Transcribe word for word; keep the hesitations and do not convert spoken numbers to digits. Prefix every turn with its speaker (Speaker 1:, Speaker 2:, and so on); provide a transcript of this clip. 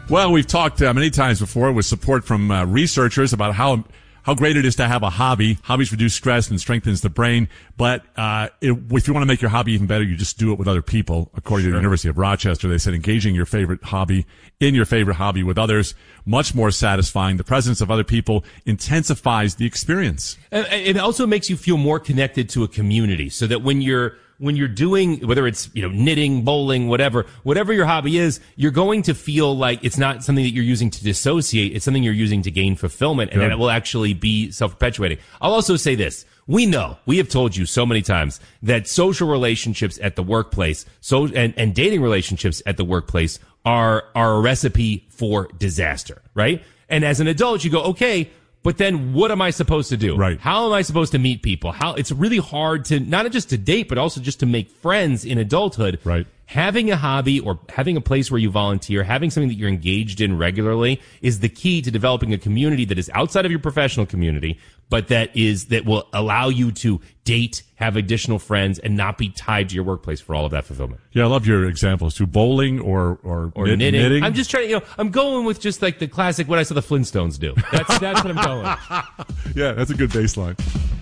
Speaker 1: Well, we've talked uh, many times before with support from uh, researchers about how how great it is to have a hobby. Hobbies reduce stress and strengthens the brain. But uh, it, if you want to make your hobby even better, you just do it with other people. According sure. to the University of Rochester, they said engaging your favorite hobby in your favorite hobby with others, much more satisfying. The presence of other people intensifies the experience.
Speaker 2: And it also makes you feel more connected to a community, so that when you're when you're doing, whether it's, you know, knitting, bowling, whatever, whatever your hobby is, you're going to feel like it's not something that you're using to dissociate. It's something you're using to gain fulfillment, and
Speaker 1: Good.
Speaker 2: that it will actually be self-perpetuating. I'll also say this. We know, we have told you so many times that social relationships at the workplace, so, and, and dating relationships at the workplace are, are a recipe for disaster, right? And as an adult, you go, okay, but then what am I supposed to do?
Speaker 1: Right.
Speaker 2: How am I supposed to meet people? How it's really hard to not just to date, but also just to make friends in adulthood.
Speaker 1: Right.
Speaker 2: Having a hobby or having a place where you volunteer, having something that you're engaged in regularly is the key to developing a community that is outside of your professional community, but that is that will allow you to date, have additional friends, and not be tied to your workplace for all of that fulfillment.
Speaker 1: Yeah, I love your examples too. Bowling or or,
Speaker 2: Or
Speaker 1: knit-
Speaker 2: knitting.
Speaker 1: knitting.
Speaker 2: I'm just trying to, you know, I'm going with just like the classic what I saw the Flintstones do. That's that's what I'm going with.
Speaker 1: Yeah, that's a good baseline.